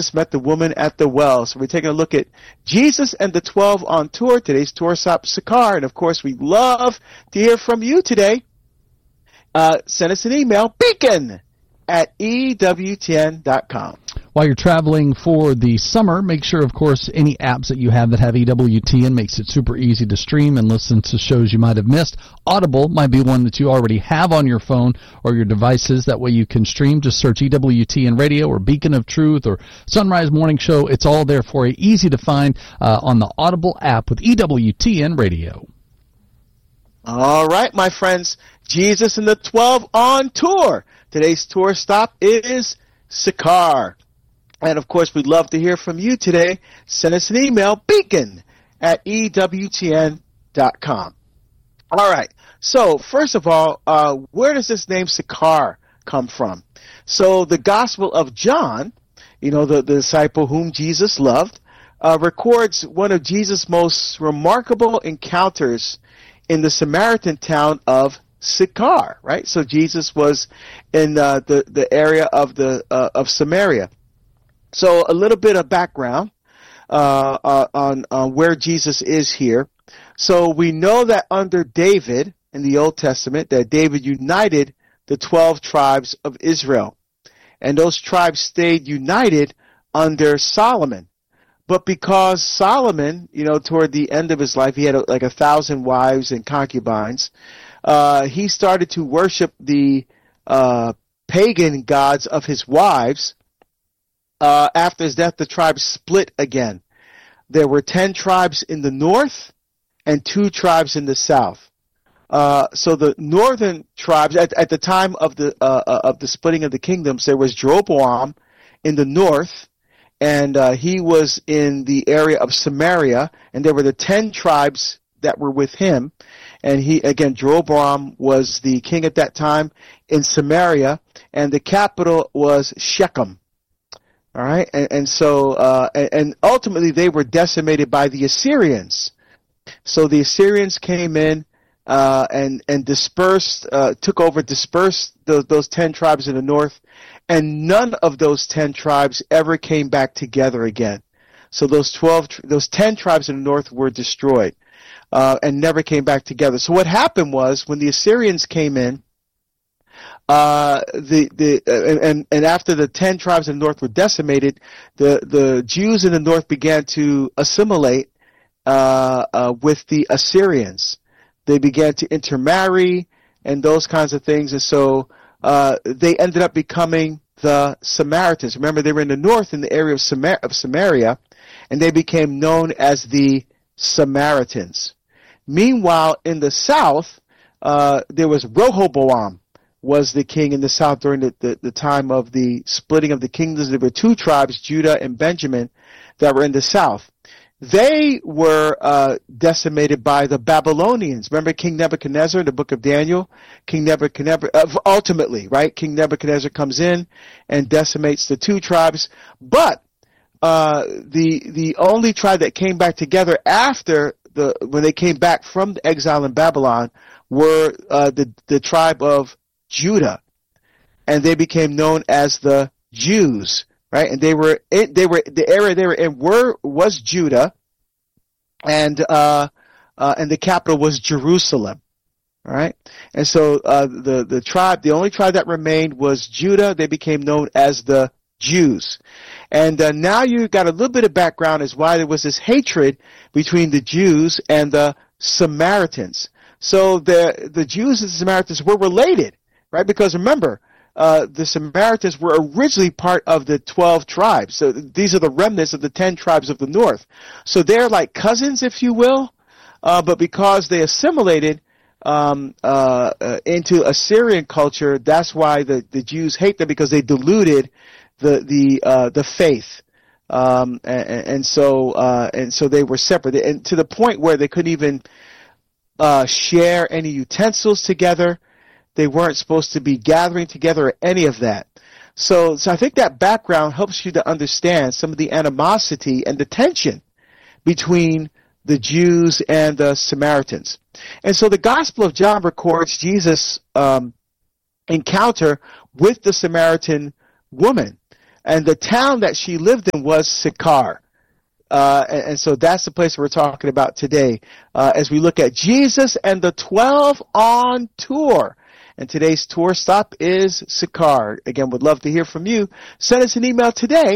Jesus met the woman at the well. So we're taking a look at Jesus and the 12 on tour. Today's tour stop, Sychar. And, of course, we'd love to hear from you today. Send us an email, beacon@ewtn.com. While you're traveling for the summer, make sure, of course, any apps that you have that have EWTN makes it super easy to stream and listen to shows you might have missed. Audible might be one that you already have on your phone or your devices. That way you can stream. Just search EWTN Radio or Beacon of Truth or Sunrise Morning Show. It's all there for you. Easy to find on the Audible app with EWTN Radio. All right, my friends. Jesus and the 12 on tour. Today's tour stop is Sychar. And, of course, we'd love to hear from you today. Send us an email, beacon@ewtn.com. All right. So, first of all, where does this name Sychar come from? So, the Gospel of John, the disciple whom Jesus loved, records one of Jesus' most remarkable encounters in the Samaritan town of Sychar, right? So Jesus was in the area of Samaria. So a little bit of background on where Jesus is here. So we know that under David in the Old Testament, that David united the 12 tribes of Israel, and those tribes stayed united under Solomon. But because Solomon, toward the end of his life, he had like 1,000 wives and concubines. He started to worship the pagan gods of his wives. After his death, the tribes split again. There were 10 tribes in the north and 2 tribes in the south. So the northern tribes, at the time of the splitting of the kingdoms, there was Jeroboam in the north, and he was in the area of Samaria, and there were the 10 tribes that were with him. And Jeroboam was the king at that time in Samaria, and the capital was Shechem. All right, and ultimately they were decimated by the Assyrians. So the Assyrians came in and dispersed those 10 tribes in the north, and none of those 10 tribes ever came back together again. So those 10 tribes in the north were destroyed and never came back together. So what happened was, when the Assyrians came in, and after the 10 tribes in the north were decimated, the Jews in the north began to assimilate with the Assyrians. They began to intermarry and those kinds of things, and so they ended up becoming the Samaritans. Remember, they were in the north in the area of Samaria, and they became known as the Samaritans. Meanwhile, in the south, there was Rehoboam was the king in the south during the time of the splitting of the kingdoms. There were 2 tribes, Judah and Benjamin, that were in the south. They were decimated by the Babylonians. Remember King Nebuchadnezzar in the book of Daniel? King Nebuchadnezzar, ultimately, right? King Nebuchadnezzar comes in and decimates the 2 tribes. But the only tribe that came back together after when they came back from the exile in Babylon were the tribe of Judah, and they became known as the Jews, right? And the area they were in was Judah, and the capital was Jerusalem, all right? And so the only tribe that remained was Judah. They became known as the Jews. And now you got a little bit of background as why there was this hatred between the Jews and the Samaritans. So the Jews and the Samaritans were related, right? Because remember, the Samaritans were originally part of the 12 tribes. So these are the remnants of the 10 tribes of the north. So they're like cousins, if you will, but because they assimilated into Assyrian culture, that's why the Jews hate them, because they diluted the faith. And so they were separate, and to the point where they couldn't even share any utensils together. They weren't supposed to be gathering together or any of that. So I think that background helps you to understand some of the animosity and the tension between the Jews and the Samaritans. And so the Gospel of John records Jesus' encounter with the Samaritan woman. And the town that she lived in was Sychar. And so that's the place we're talking about today as we look at Jesus and the 12 on tour. And today's tour stop is Sychar. Again, would love to hear from you. Send us an email today,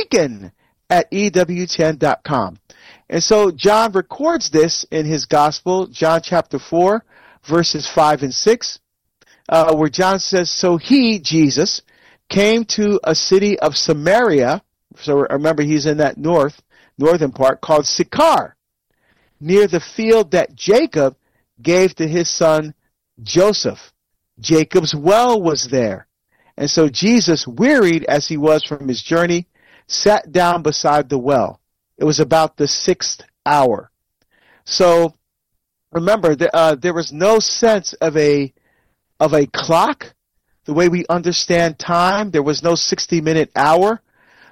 beacon@ewtn.com. And so John records this in his gospel, John chapter 4, verses 5 and 6, where John says, so he, Jesus, came to a city of Samaria. So remember, he's in that northern part called Sychar, near the field that Jacob gave to his son Joseph. Jacob's well was there. And so Jesus, wearied as he was from his journey, sat down beside the well. It was about the 6th hour. So remember, there was no sense of a clock, the way we understand time. There was no 60-minute hour.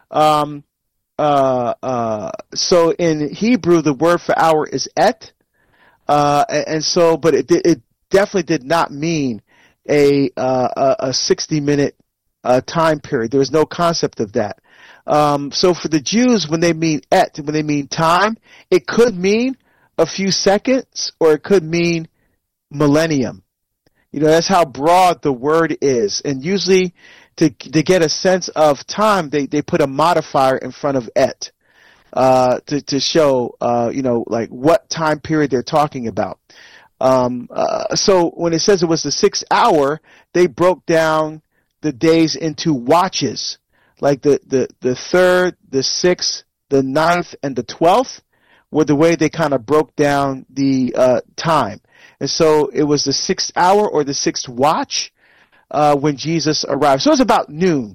So in Hebrew, the word for hour is et. And so, but it definitely did not mean a 60-minute time period. There was no concept of that. So for the Jews, when they mean et, when they mean time, it could mean a few seconds or it could mean millennium. You know, that's how broad the word is. And usually to get a sense of time, they put a modifier in front of et to show, like what time period they're talking about. So when it says it was the 6th hour, they broke down the days into watches, like the 3rd, the 6th, the 9th, and the 12th were the way they kind of broke down the time. And so it was the 6th hour or the 6th watch when Jesus arrived. So it was about noon,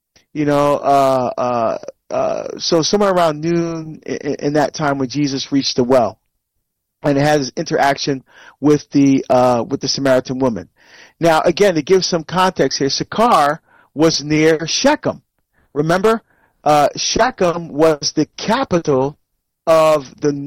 so somewhere around noon in that time when Jesus reached the well. And it has interaction with the Samaritan woman. Now, again, to give some context here, Sychar was near Shechem. Remember, Shechem was the capital of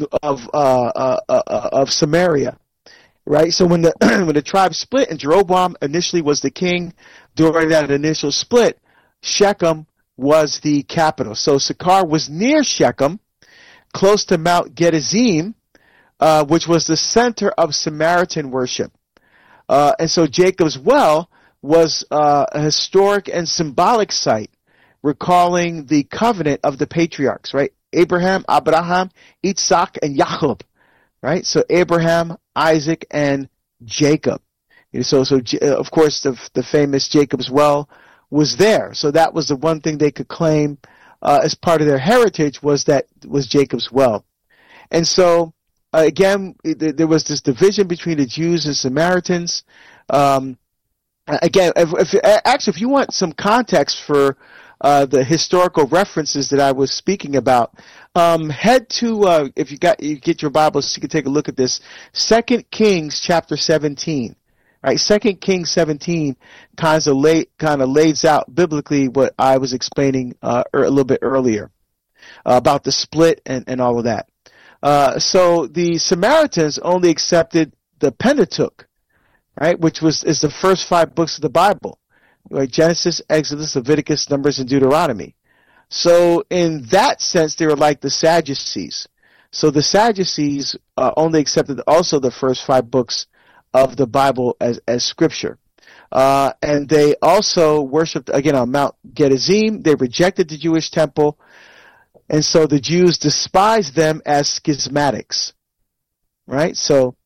Samaria, right? So when the tribe split and Jeroboam initially was the king, during that initial split, Shechem was the capital. So Sychar was near Shechem, close to Mount Gerizim, which was the center of Samaritan worship. And so Jacob's well was a historic and symbolic site, recalling the covenant of the patriarchs, right? Abraham, Isaac, and Jacob, right? So Abraham, Isaac, and Jacob. So of course the famous Jacob's well was there. So that was the one thing they could claim as part of their heritage was Jacob's well. And so again, there was this division between the Jews and Samaritans. Again, if you want some context for the historical references that I was speaking about, head to if you get your Bibles, you can take a look at this. 2 Kings chapter 17. Right, 2 Kings 17 kind of lays out biblically what I was explaining a little bit earlier about the split and all of that. So the Samaritans only accepted the Pentateuch, right, which is the first 5 books of the Bible, right? Genesis, Exodus, Leviticus, Numbers, and Deuteronomy. So in that sense, they were like the Sadducees. So the Sadducees only accepted also the first 5 books of the Bible as scripture. And they also worshipped, again, on Mount Gerizim. They rejected the Jewish temple. And so the Jews despised them as schismatics, right? So,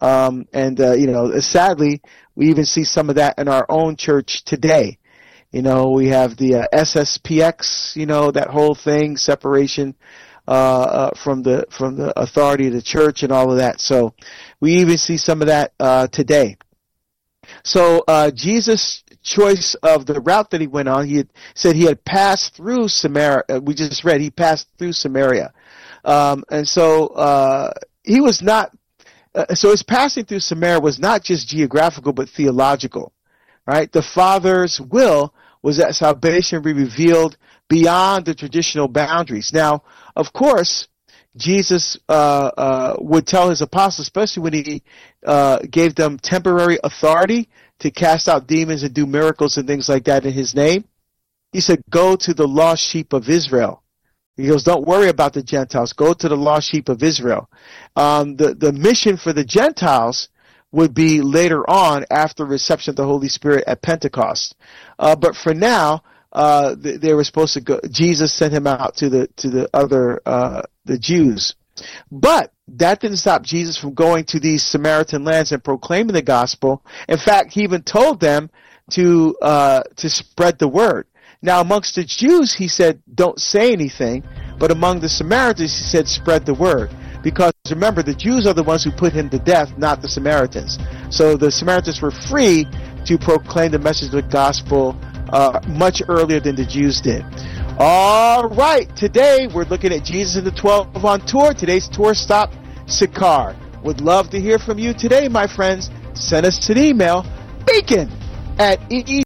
sadly, we even see some of that in our own church today. We have the SSPX, that whole thing, separation from the authority of the church and all of that. So we even see some of that today. So Jesus' choice of the route that he went on, he had said he had passed through Samaria. We just read he passed through Samaria. And so he was not, so his passing through Samaria was not just geographical but theological, right? The Father's will was that salvation be revealed beyond the traditional boundaries. Now, of course, Jesus would tell his apostles, especially when he gave them temporary authority to cast out demons and do miracles and things like that in his name, He said, go to the lost sheep of Israel. He goes, don't worry about the Gentiles. Go to the lost sheep of Israel. The mission for the Gentiles would be later on after reception of the Holy Spirit at Pentecost. But for now, they were supposed to go. Jesus sent him out to the Jews. But that didn't stop Jesus from going to these Samaritan lands and proclaiming the gospel. In fact, he even told them to spread the word. Now, amongst the Jews, he said, don't say anything. But among the Samaritans, he said, spread the word. Because remember, the Jews are the ones who put him to death, not the Samaritans. So the Samaritans were free to proclaim the message of the gospel much earlier than the Jews did. All right, today we're looking at Jesus and the 12 on tour. Today's tour stop, Sychar. Would love to hear from you today, my friends. Send us an email, beacon@ee.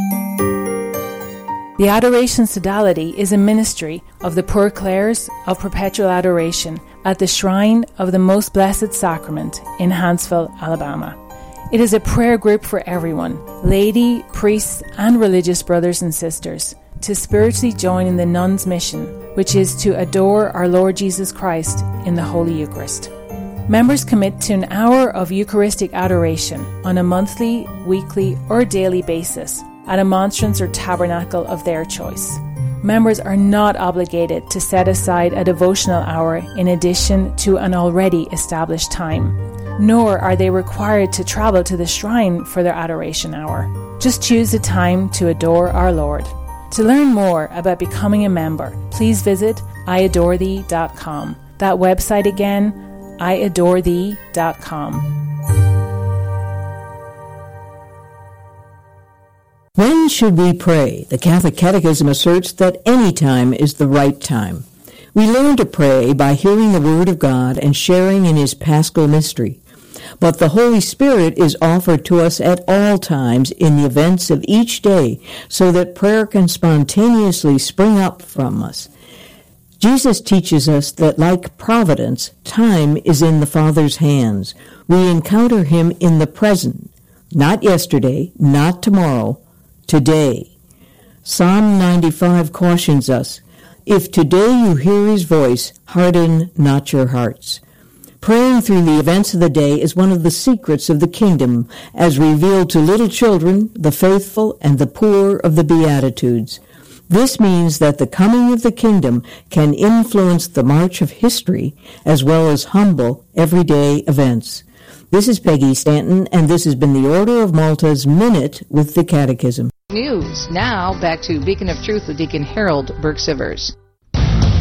The Adoration Sodality is a ministry of the Poor Clares of Perpetual Adoration at the Shrine of the Most Blessed Sacrament in Huntsville, Alabama. It is a prayer group for everyone, laity, priests, and religious brothers and sisters, to spiritually join in the nuns' mission, which is to adore our Lord Jesus Christ in the Holy Eucharist. Members commit to an hour of Eucharistic adoration on a monthly, weekly, or daily basis at a monstrance or tabernacle of their choice. Members are not obligated to set aside a devotional hour in addition to an already established time, nor are they required to travel to the shrine for their adoration hour. Just choose a time to adore our Lord. To learn more about becoming a member, please visit iadorethee.com. That website again, iadorethee.com. When should we pray? The Catholic Catechism asserts that any time is the right time. We learn to pray by hearing the Word of God and sharing in His Paschal mystery. But the Holy Spirit is offered to us at all times in the events of each day, so that prayer can spontaneously spring up from us. Jesus teaches us that, like providence, time is in the Father's hands. We encounter Him in the present, not yesterday, not tomorrow, today. Psalm 95 cautions us, if today you hear His voice, harden not your hearts. Praying through the events of the day is one of the secrets of the kingdom, as revealed to little children, the faithful, and the poor of the Beatitudes. This means that the coming of the kingdom can influence the march of history, as well as humble, everyday events. This is Peggy Stanton, and this has been the Order of Malta's Minute with the Catechism. News. Now, back to Beacon of Truth with Deacon Harold Burke-Sivers.